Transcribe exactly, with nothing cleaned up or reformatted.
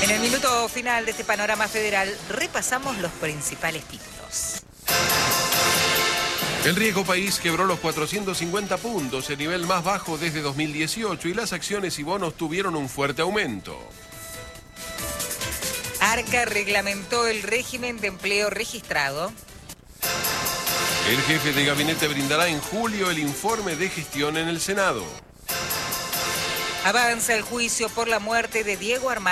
En el minuto final de este panorama federal, repasamos los principales títulos. El riesgo país quebró los cuatrocientos cincuenta puntos, el nivel más bajo desde dos mil dieciocho, y las acciones y bonos tuvieron un fuerte aumento. Arca reglamentó el régimen de empleo registrado. El jefe de gabinete brindará en julio el informe de gestión en el Senado. Avanza el juicio por la muerte de Diego Armando.